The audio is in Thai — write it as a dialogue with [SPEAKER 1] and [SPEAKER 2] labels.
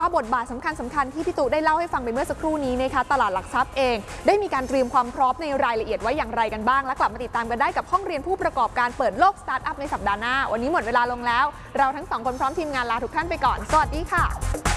[SPEAKER 1] บทบาทสำคัญที่พี่ตู่ได้เล่าให้ฟังไปเมื่อสักครู่นี้นะคะตลาดหลักทรัพย์เองได้มีการเตรียมความพร้อมในรายละเอียดไว้อย่างไรกันบ้างและกลับมาติดตามกันได้กับห้องเรียนผู้ประกอบการเปิดโลกสตาร์ทอัพในสัปดาห์หน้าวันนี้หมดเวลาลงแล้วเราทั้งสองคนพร้อมทีมงานลาทุกท่านไปก่อนสวัสดีค่ะ